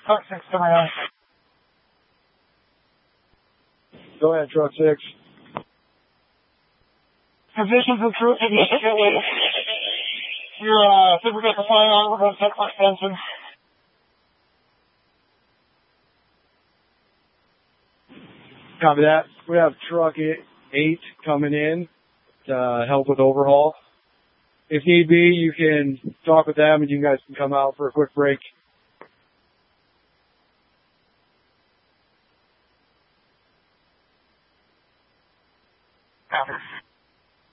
Truck 6 coming in. Go ahead, truck 6. Positions and through immediately. You're, think we got the flying on, we're going to take my extension. Copy that. We have truck 8 coming in to help with overhaul. If need be, you can talk with them and you guys can come out for a quick break. Copy.